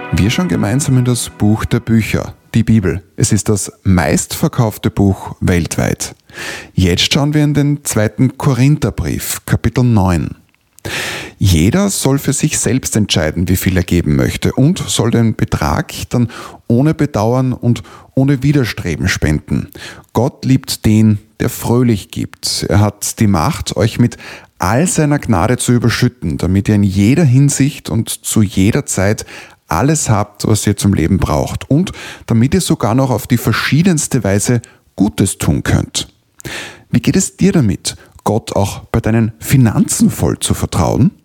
Wir schauen gemeinsam in das Buch der Bücher, die Bibel. Es ist das meistverkaufte Buch weltweit. Jetzt schauen wir in den 2. Korintherbrief, Kapitel 9. Jeder soll für sich selbst entscheiden, wie viel er geben möchte und soll den Betrag dann ohne Bedauern und ohne Widerstreben spenden. Gott liebt den, der fröhlich gibt. Er hat die Macht, euch mit all seiner Gnade zu überschütten, damit ihr in jeder Hinsicht und zu jeder Zeit alles habt, was ihr zum Leben braucht und damit ihr sogar noch auf die verschiedenste Weise Gutes tun könnt. Wie geht es dir damit, Gott auch bei deinen Finanzen voll zu vertrauen?